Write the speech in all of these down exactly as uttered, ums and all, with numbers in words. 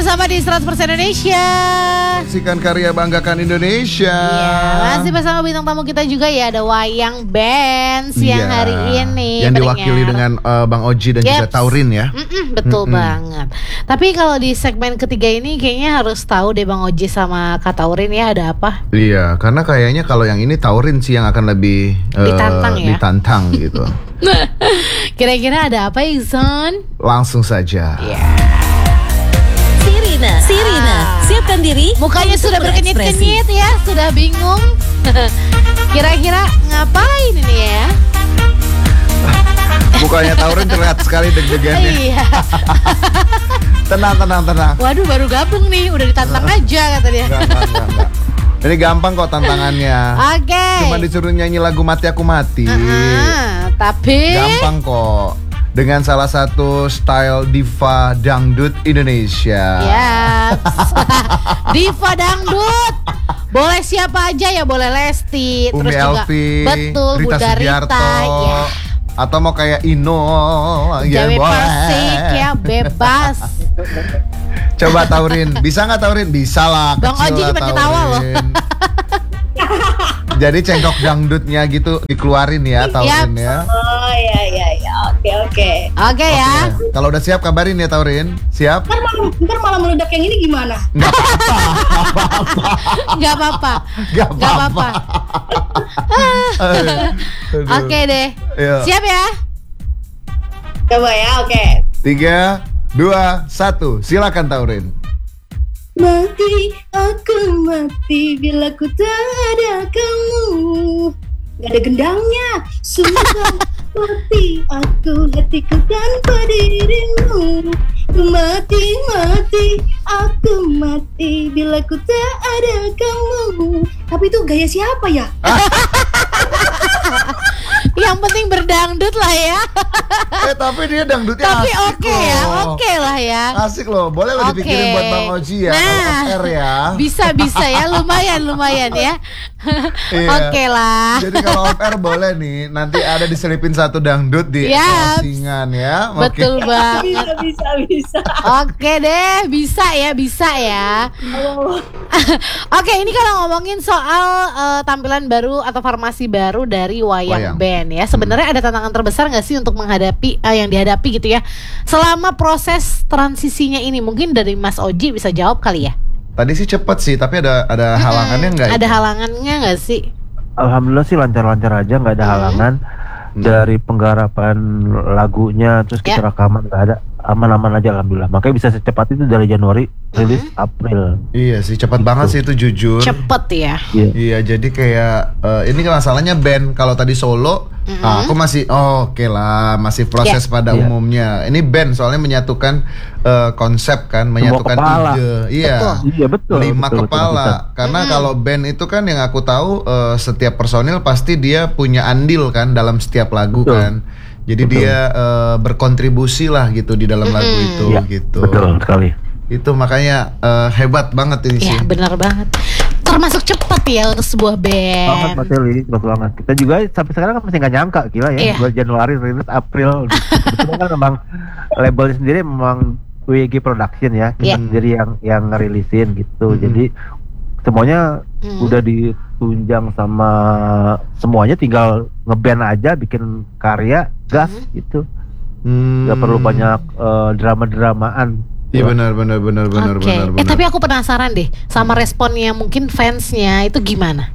bersama di seratus persen Indonesia. Saksikan karya banggakan Indonesia. Iya, masih bersama bintang tamu kita juga ya, ada Wayang Band siang Iya, hari ini. yang pendengar. diwakili dengan uh, Bang Oji dan Yeps. juga Taurin ya. Mm-mm, betul Mm-mm. banget. Tapi kalau di segmen ketiga ini kayaknya harus tahu deh Bang Oji sama Kak Taurin ya, ada apa? Iya, karena kayaknya kalau yang ini Taurin sih yang akan lebih uh, Ditantang ya? ditantang gitu. Kira-kira ada apa Iksan? Langsung saja. Sirina, Sirina, siapkan diri. Mukanya untuk sudah berekspresi. berkenyit-kenyit ya, sudah bingung. Kira-kira ngapain ini ya? Mukanya Taurin terlihat sekali deg-degannya. Iya. Tenang, tenang, tenang. Waduh, baru gabung nih, udah ditantang aja kata dia. Enggak, enggak, enggak, enggak. Ini gampang kok tantangannya. Oke. Cuma disuruh nyanyi lagu Mati Aku Mati. Ah, tapi Gampang kok. Dengan salah satu style diva dangdut Indonesia. ya. Diva dangdut. Boleh siapa aja ya, boleh Lesti, Umi terus juga Elvi, betul Rita Bunda Sugiarto, Rita ya. atau mau kayak Ino, ya Jawa boleh. Persik ya, bebas. Coba Taurin, bisa nggak Taurin? Bisa lah. Bang kecil Oji lah, cuma ketawa loh. Taurin. Jadi cengkok dangdutnya gitu dikeluarin ya Taurin Yap. ya. Oh iya iya iya, oke oke. Oke ya. Oke. Kalau udah siap kabarin ya Taurin. Siap? Ntar malah, ntar malah meledak yang ini gimana? Nggak apa-apa. Nggak apa-apa. Nggak Nggak apa-apa. Aduh. Oke deh. Yuk. Siap ya? Coba ya, oke. Tiga, dua, satu. Silakan Taurin. Mati, aku mati bila ku tak ada kamu. Gak ada gendangnya, sumpah. Mati aku, hatiku tanpa dirimu. Mati, mati, aku mati bila ku tak ada kamu. Tapi itu gaya siapa ya? Yang penting berdangdut lah ya. Eh tapi dia dangdutnya Tapi asik oke ya, loh. oke lah ya. Asik loh, boleh lo Oke. dipikirin buat Bang Oji ya. Nah, Kalau off air ya. Bisa bisa ya, lumayan lumayan ya. Iya. Oke lah. Jadi kalau off air boleh nih, nanti ada diselipin satu dangdut di Yaps. closingan ya. Oke. Betul banget. Bisa, bisa, bisa. Oke deh, bisa ya, bisa ya. Oh. Oke, ini kalau ngomongin soal eh, tampilan baru atau formasi baru dari Wayang, Wayang. Band ya. Sebenarnya ada tantangan terbesar nggak sih untuk menghadapi eh, yang dihadapi gitu ya selama proses transisinya ini? Mungkin dari Mas Oji bisa jawab kali ya. Tadi sih cepet sih, tapi ada ada halangannya nggak? Ada itu? halangannya nggak sih? Alhamdulillah sih lancar-lancar aja, nggak ada Hmm. halangan. Dari penggarapan lagunya terus kita Ya. rekaman nggak ada, aman-aman aja alhamdulillah. Makanya bisa secepat itu dari Januari rilis April. Iya sih, cepet banget sih itu jujur. Cepet ya. Iya. Iya, jadi kayak eh, ini kan masalahnya band. Kalau tadi solo, Mm-mm. ah, aku masih oh, oke lah, masih proses pada Iya. umumnya. Ini band soalnya menyatukan eh, konsep kan, menyatukan kepala. ide. Iya. Betul. Iya betul. Lima betul, betul, kepala. betul. Karena Mm-mm. kalau band itu kan yang aku tahu eh, setiap personil pasti dia punya andil kan dalam setiap lagu Betul. kan. Jadi Betul. dia eh, berkontribusi lah gitu di dalam lagu Mm-mm. itu Iya, gitu. betul sekali. Itu makanya eh, hebat banget ini sih. Iya, benar banget. Termasuk cepet ya untuk sebuah Banget Mas band. Eli, betul banget. Kita juga sampai sekarang kan masih nggak nyangka, gila ya. Iya. Bulan Januari rilis April. Betul kan memang labelnya sendiri memang W G Production ya. Kita Iya. sendiri yang yang ngerilisin gitu. Mhm. Jadi semuanya Hmm. udah ditunjang sama semuanya, tinggal ngeband aja, bikin karya, gas Mhm. gitu. Hmm. Gak perlu banyak eh, drama-dramaan. Iya benar benar benar benar Oke. benar Eh benar. tapi aku penasaran deh sama responnya mungkin fansnya itu gimana?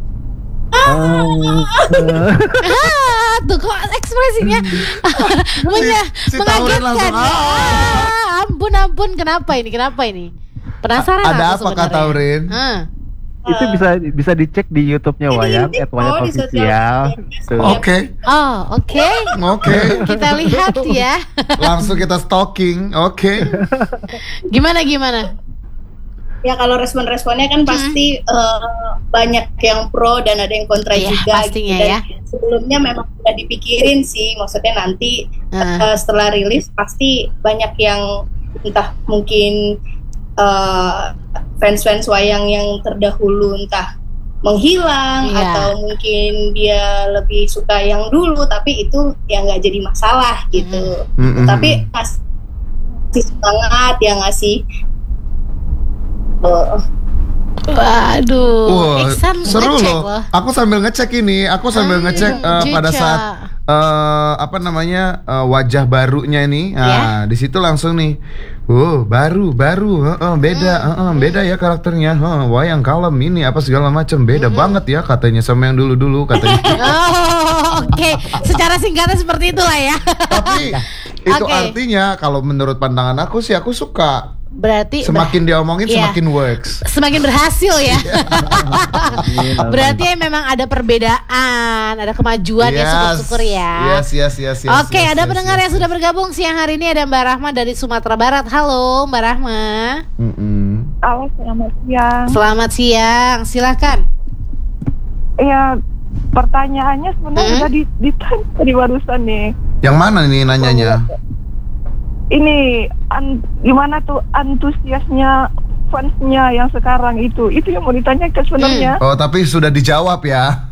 Oh, eh, Ah, tuh kok ekspresinya Menya, si Taurin mengagetkan. langsung, ah. Ah, ampun ampun, kenapa ini? Kenapa ini? Penasaran Ada aku apa Kak sebenarnya. Taurin? Ah. itu bisa bisa dicek di YouTube-nya Ini Wayang, di- at Wayang oh, di Official. sosial Tuh. Oke. Oh, oke. Oke. Kita lihat ya. Langsung kita stalking. Oke. Gimana gimana? Ya kalau respon-responnya kan pasti eh, banyak yang pro dan ada yang kontra Iya, juga. pastinya Dan ya. sebelumnya memang udah dipikirin sih, maksudnya nanti Ah. eh, setelah rilis pasti banyak yang entah mungkin eh, fans-fans wayang yang terdahulu entah menghilang Iya. atau mungkin dia lebih suka yang dulu, tapi itu ya nggak jadi masalah gitu. Mm-mm. Tapi ngasih semangat, ya ngasih Oh, Waduh, Wah, Iksan seru ngecek loh. Aku sambil ngecek ini, aku sambil Hmm, ngecek eh, pada Cica. saat eh, apa namanya eh, wajah barunya ini. Nah, di situ langsung nih. Oh, baru, baru, heeh, beda, heeh, beda ya karakternya. Heeh, wayang kalem ini apa segala macam beda banget ya katanya sama yang dulu-dulu katanya. Oh, oke. Secara singkatnya seperti itulah ya. Tapi itu Oke. artinya kalau menurut pandangan aku sih aku suka. Berarti Semakin diomongin Iya. semakin works. semakin berhasil ya. Iya. Berarti memang ada perbedaan, ada kemajuan ya, syukur-syukur ya. Yes, yes, yes, yes. Oke, yes, ada yes, pendengar yes, yang sudah bergabung siang hari ini, ada Mbak Rahma dari Sumatera Barat. Halo, Mbak Rahma. Mm-mm. Halo, selamat siang. Selamat siang, silakan. Iya, pertanyaannya sebenarnya Hmm? udah di- ditanya tadi barusan nih. Yang mana nih nanyanya? Ini an- gimana tuh antusiasnya fansnya yang sekarang itu? Itu yang mau ditanyakan sebenarnya. Oh, tapi sudah dijawab ya.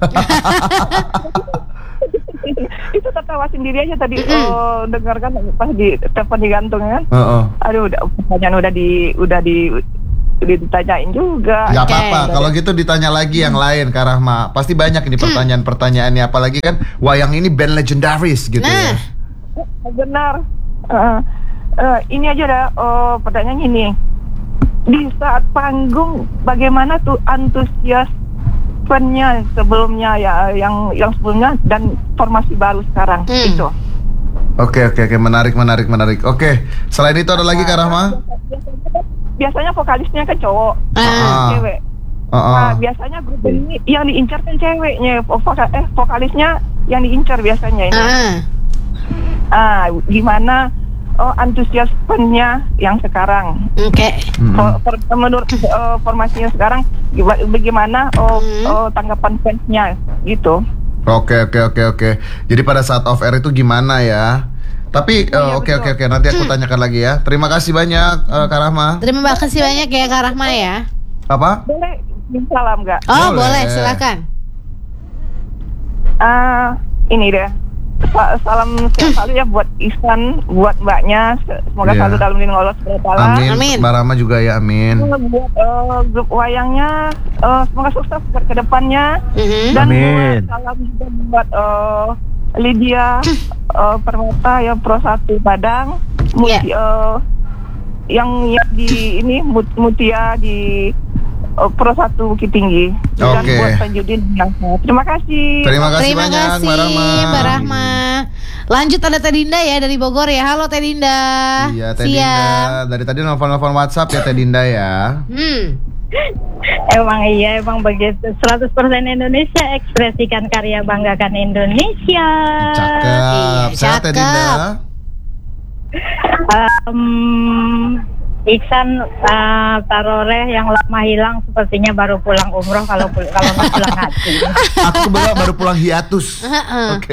Itu tertawa sendiri aja tadi. Oh, dengarkan pas di telepon digantung kan? Heeh. Aduh, udah pertanyaan udah di udah di udah ditanyain juga. Gak Oke. apa-apa, kalau gitu ditanya lagi yang lain Kak Rahma. Pasti banyak ini pertanyaan-pertanyaannya, apalagi kan wayang ini band legendaris gitu Nah. ya. Benar. Eh, eh, ini aja dah oh, pertanyaannya ini. Di saat panggung bagaimana tuh antusias fan-nya sebelumnya ya yang yang sebelumnya dan formasi baru sekarang Hmm. itu. Oke, oke, oke, menarik, menarik, menarik. Oke, selain itu ada lagi Kak Rahma? Biasanya vokalisnya kan cowok, Ah. cewek. Heeh. Nah, biasanya grup ini yang diincar kan ceweknya, voka- eh vokalisnya yang diincar biasanya ini. Ah. Ah, gimana oh, antusias fan-nya yang sekarang? Oke. Mm-mm. For- for- menurut eh, formasinya sekarang giba- bagaimana oh, Hmm. oh, tanggapan fansnya gitu. Oke, oke, oke, oke. Jadi pada saat off air itu gimana ya? Tapi eh, Iya, oke, oke, betul. oke. Nanti aku tanyakan lagi ya. Terima kasih banyak eh, Kak Rahma. Terima kasih banyak ya Kak Rahma ya. Apa? Boleh kirim salam nggak? Oh, Boleh. boleh, silakan. Ah, ini deh. Sa- salam sehat selalu ya buat Ihsan, buat mbaknya. Semoga Iya. selalu dalam lindungan Allah subhanahu wa taala. Amin. Amin. Mbak Rahma juga ya, amin. Buat eh, grup wayangnya, eh, semoga sukses buat kedepannya. Mhm. Dan Amin. buat salam juga buat eh, Lydia eh, Permata yang Pro satu Padang, Muti, eh, yang yang di ini Mut- Mutia di eh, Pro satu Bukit Tinggi. Dan Oke. buat Tanjudin yang terima kasih. Terima kasih Terima banyak kasih Mbak Rahma. Mbak Rahma. Lanjut ada Teh Dinda ya dari Bogor ya. Halo Teh Dinda. Iya, Teh Siang. Dinda. Dari tadi nelfon-nelfon WhatsApp ya Teh Dinda ya. Hmm. Emang iya, emang begitu. seratus persen Indonesia, ekspresikan karya, banggakan Indonesia. Cakep. Iya, Sehat Teh cakep. Dinda. Um, Iksan uh, Taroreh yang lama hilang sepertinya baru pulang umroh kalau pul- kalau nggak pulang haji. Aku kebetulan baru pulang hiatus. Heeh. Oke.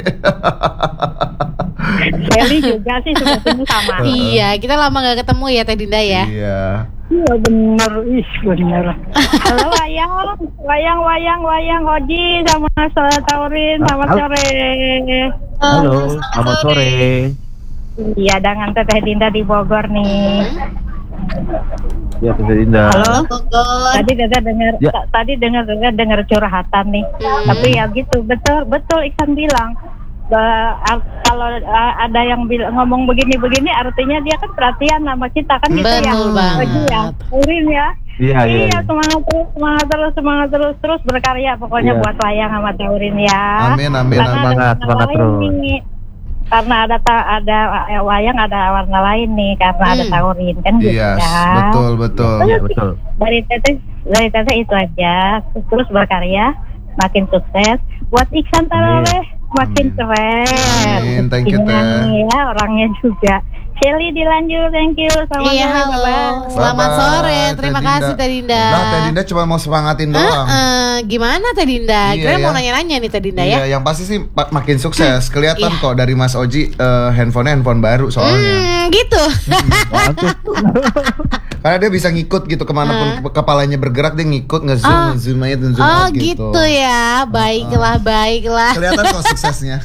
Sally juga sih sepertinya sama. Iya, kita lama gak ketemu ya Teh Dinda ya. Iya. Iya bener, ih bener. Halo wayang, wayang, wayang, wayang, Oji sama Salah Taurin, selamat Halo. sore. Halo, selamat sore. Iya, dengan Teteh Dinda di Bogor nih. Ya, Teh Dinda. Halo. Bogor. Tadi Dada dengar, Ya. ta- tadi dengar dengar dengar curhatan nih. Hmm. Tapi ya gitu, betul betul Iksan bilang. Ba- a- kalau a- ada yang bil- ngomong begini-begini, artinya dia kan perhatian sama kita kan gitu ya. Betul banget. Oji ya, Urin ya. Iya, iya. Iya, iya. semangat terus, semangat terus, semangat terus, terus berkarya pokoknya Iya. buat wayang sama Taurin ya. Amin, amin, Karena amin. ada Semangat, warna semangat lain terus. nih. Karena ada ta- ada eh, wayang ada warna lain nih karena ada Hmm. Taurin kan gitu Iya, ya. betul, betul. Iya, betul. Dari teteh dari teteh itu aja, terus berkarya makin sukses buat Iksan Taroleh makin Amin. keren. Amin, thank you, Pastinya Teh. nih ya orangnya juga. Shelly dilanjut, thank you. Selamat Iya, sore, halo. bye-bye. Selamat Bye-bye, sore. Teh Terima Dinda. kasih Teh Dinda. Nah, Teh Dinda cuma mau semangatin doang. Heeh, gimana Teh Dinda? Iya, Kira mau ya. nanya-nanya nih Teh Dinda Iya, ya. yang pasti sih mak- makin sukses. Kelihatan Iya. kok dari Mas Oji eh, handphonenya handphone baru soalnya. Hmm, gitu. Bagus. Karena dia bisa ngikut gitu kemanapun ke- kepalanya bergerak dia ngikut ngezoom, Ah. ngezoom aja dan zoom Oh out gitu. gitu ya. Baiklah, baiklah. Kelihatan kok suksesnya.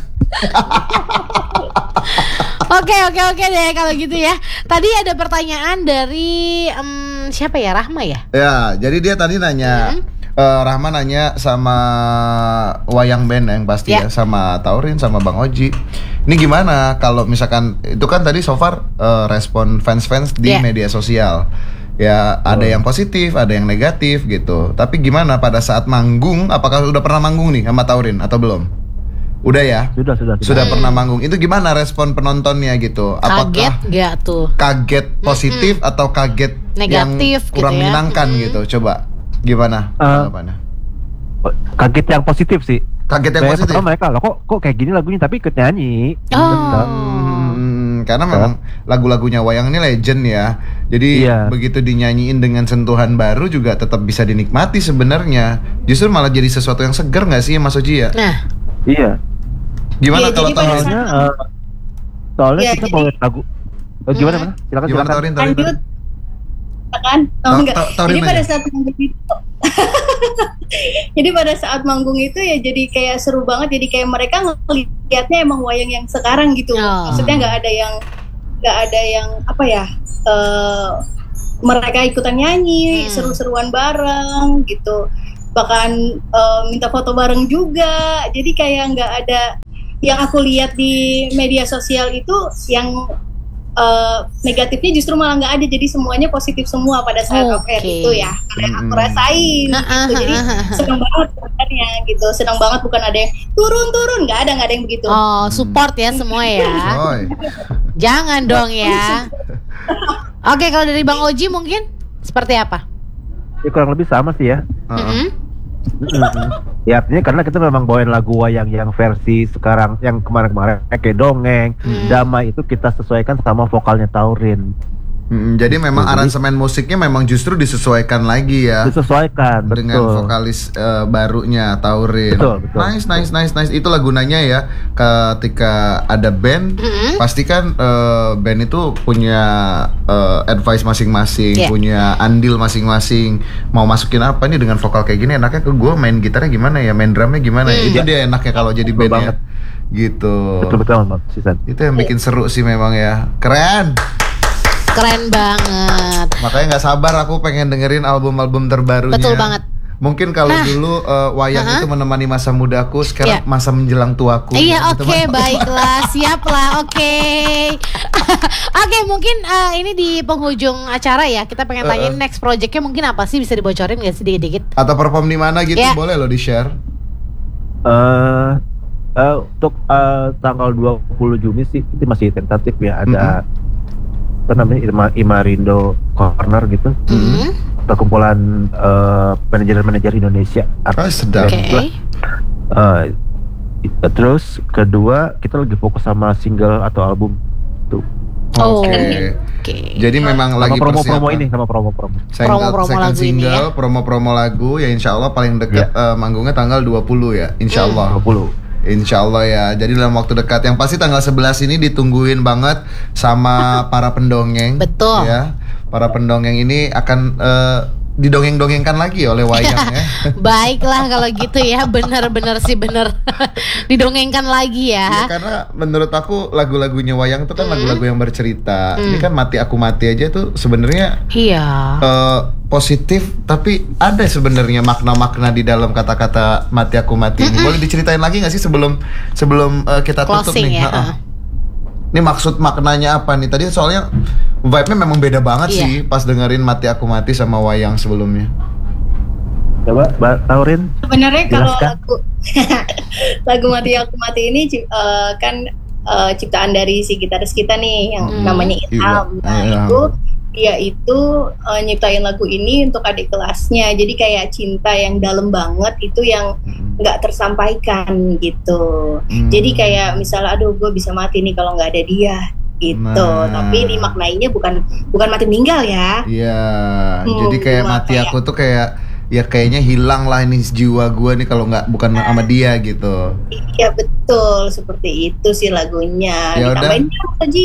Oke, oke, oke deh kalau gitu ya. Tadi ada pertanyaan dari em, siapa ya, Rahma ya? Ya, jadi dia tadi nanya, Hmm. eh, Rahma nanya sama Wayang Band yang pasti Ya. ya, sama Taurin, sama Bang Oji. Ini gimana kalau misalkan itu kan tadi so far eh, respon fans-fans di Ya. media sosial. Ya, ada yang positif, ada yang negatif gitu. Tapi gimana pada saat manggung? Apakah udah pernah manggung nih sama Taurin atau belum? Udah ya? Sudah, sudah, Sudah pernah manggung. Itu gimana respon penontonnya gitu? Kaget Apakah nggak tuh? kaget positif atau kaget Negatif yang kurang gitu ya. menyenangkan Mm-mm. gitu? Coba gimana Eh, tanggapannya? Kaget yang positif sih. Kaget yang Kayak positif. pertama mereka, "Loh, kok kok kayak gini lagunya tapi ikut nyanyi." Oh. Bener. Hmm, karena memang lagu-lagunya Wayang ini legend ya. Jadi Iya. begitu dinyanyiin dengan sentuhan baru juga tetap bisa dinikmati sebenarnya. Justru malah jadi sesuatu yang segar nggak sih Mas Oji ya? Nah, Iya. Gimana Iya, kalau jadi pada Taurin? Soalnya eh, soalnya Iya, kita jadi- bawain lagu. Eh, gimana Hmm. mana? Silakan Gimana silakan. Taurin? Taurin, Lanjut. Taurin? Kan? Oh, Ta- enggak. ta- Taurin Jadi pada aja. saat manggung itu Jadi pada saat manggung itu ya jadi kayak seru banget. Jadi kayak mereka ngelihatnya emang wayang yang sekarang gitu. Oh. Maksudnya nggak ada yang nggak ada yang apa ya? eh, mereka ikutan nyanyi, Hmm. seru-seruan bareng gitu. Bahkan eh, minta foto bareng juga. Jadi kayak nggak ada yang aku lihat di media sosial itu yang eh, negatifnya justru malah nggak ada. Jadi semuanya positif semua pada saat off air Oke. itu ya. Karena yang aku Mm-mm. rasain Ah, ah, gitu. Jadi ah, ah, ah. senang banget sebenarnya gitu. Senang banget, bukan ada yang turun-turun, nggak ada nggak ada yang begitu. oh support ya semua ya. Coy. Jangan dong ya. Oke, kalau dari Bang Oji mungkin seperti apa? Ya kurang lebih sama sih ya. Heeh. Mm-mm. Mm-mm. Ya artinya karena kita memang bawain lagu wayang yang versi sekarang, yang kemarin-kemarin kayak dongeng, Hmm. damai itu kita sesuaikan sama vokalnya Taurin. Mm, jadi memang Jadi- aransemen musiknya memang justru disesuaikan lagi ya. Disesuaikan, Dengan betul. vokalis eh, barunya Taurin. Betul, betul. Nice, nice, nice, nice. Itulah gunanya ya. Ketika ada band, Mm-mm. pasti kan eh, band itu punya eh, advice masing-masing, Yeah. punya andil masing-masing. Mau masukin apa nih dengan vokal kayak gini? Enaknya ke gue main gitarnya gimana ya, main drumnya gimana ya? Hmm. Itu dia enaknya kalau jadi Betul band ya. banget. Gitu. Betul betul Bang Sisan. Itu yang bikin seru sih memang ya. Keren. Keren banget. Makanya nggak sabar aku pengen dengerin album-album terbarunya. Betul banget. Mungkin kalau Nah. dulu eh, wayang Uh-huh. itu menemani masa mudaku, sekarang Iya. masa menjelang tuaku. Iya, Gitu, oke, Mas. baiklah, siap lah, oke. Oke, mungkin eh, ini di penghujung acara ya, kita pengen tanyain Uh-uh. next projectnya mungkin apa sih, bisa dibocorin nggak sih dikit-dikit? Atau perform di mana gitu, Iya. boleh lo di share. Eh eh, untuk eh, tanggal dua puluh Juni sih itu masih tentatif ya, ada apa namanya Ima, Imarindo Corner gitu, Hmm. perkumpulan eh, manajer-manajer Indonesia. Ah, sedap. Oke. Lah. Eh, i- terus kedua kita lagi fokus sama single atau album tuh. Oh, Oke. oke. Jadi memang Sama lagi promo-promo persiapan. ini, sama promo-promo. Single, Promo-promo second lagu ini single, ya. promo-promo lagu ya insya Allah paling dekat eh, manggungnya tanggal dua puluh ya, insya Hmm. Allah. dua puluh. Insya Allah ya. Jadi dalam waktu dekat, yang pasti tanggal sebelas ini ditungguin banget sama para pendongeng. Betul. Ya, para pendongeng ini akan eh, didongeng-dongengkan lagi oleh wayang ya. Baiklah kalau gitu ya, bener-bener sih bener. Didongengkan lagi Ya, ya. karena menurut aku lagu-lagunya wayang itu kan Hmm. lagu-lagu yang bercerita. Ini Hmm. kan Mati Aku Mati aja tuh sebenarnya Iya. eh, positif, tapi ada sebenarnya makna-makna di dalam kata-kata Mati Aku Mati ini. Boleh diceritain lagi nggak sih sebelum sebelum eh, kita tutup Closing nih? ya. Ha-ha. Ini maksud maknanya apa nih? Tadi soalnya vibe-nya memang beda banget Iya. sih pas dengerin Mati Aku Mati sama wayang sebelumnya. Coba Mbak Taurin. Sebenarnya kalau Jelaskan. lagu lagu Mati Aku Mati ini ci- eh, kan eh, ciptaan dari si gitaris kita nih yang Hmm. namanya Ilham. Iya, Nah, iya. itu dia itu eh, nyiptain lagu ini untuk adik kelasnya. Jadi kayak cinta yang dalam banget itu yang nggak tersampaikan gitu. Hmm. Jadi kayak misalnya aduh gue bisa mati nih kalau nggak ada dia gitu. Nah. Tapi dimaknainya bukan bukan mati meninggal ya. Iya, Hmm, jadi kayak cuma mati kayak- aku tuh kayak ya kayaknya hilang lah ini jiwa gue nih kalau nggak bukan sama dia gitu. Iya betul, seperti itu sih lagunya. Ya udah. Ditambahin dong, Haji.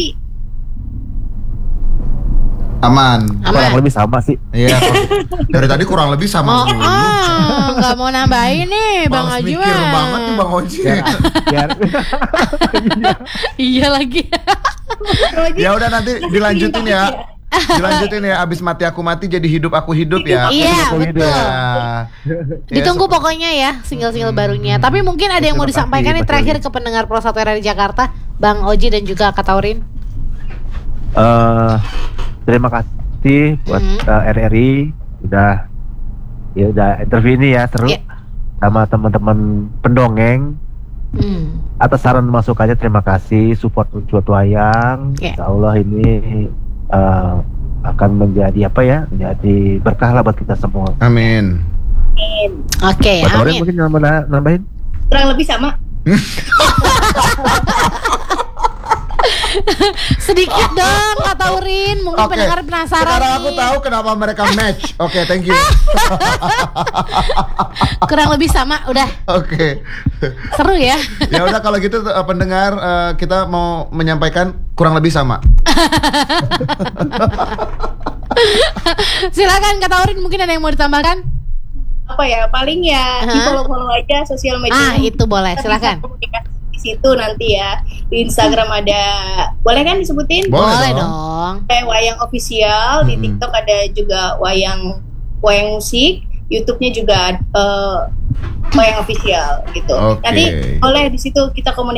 Aman. Kurang Aman. lebih sama sih. Iya. dari tadi kurang lebih sama Oh, dulu. ah, nggak mau nambahin nih, Bang Males Haji mikir mah. banget nih Bang Oji. Biar, biar Iya lagi. Ya udah nanti dilanjutin ya. Dilanjutin ya, abis mati aku mati jadi hidup aku hidup ya. Iya, Aku hidup. betul. Ya. Ditunggu Ya, pokoknya ya single-single barunya. Tapi mungkin ada yang mau Terima kasih, disampaikan nih Mas terakhir Yoli. ke pendengar Pro satu R R di Jakarta, Bang Oji dan juga Kak Taurin. Eh, terima kasih buat Hmm. eh, R R I udah ya udah interview ini ya seru Iya. sama teman-teman pendongeng. Hmm. Atas saran masukannya terima kasih, support Cuat Wayang. Iya. Insya Allah ini eh, akan menjadi apa ya? Menjadi berkah lah buat kita semua. Amin. Oke, Buat Taurin amin. mungkin nambah nambahin. Kurang lebih sama. Sedikit dong Kak Taurin, mungkin Oke. pendengar penasaran Sekarang aku nih. tahu kenapa mereka match. Oke, thank you. Kurang lebih sama, udah Oke. seru ya. Ya udah kalau gitu eh, pendengar eh, kita mau menyampaikan kurang lebih sama. Silakan Kak Taurin, mungkin ada yang mau ditambahkan? Apa ya? Paling ya Aha. di follow-follow aja sosial media. Ah, itu boleh, Kita silakan. bisa komunikasi di situ nanti ya. Di Instagram ada, boleh kan disebutin? Boleh Boleh dong. dong. Kayak Wayang Official, di Mm-mm. TikTok ada juga Wayang Wayang Musik, YouTube-nya juga eh, Wayang Official gitu. Oke. Nanti boleh di situ kita komunikasi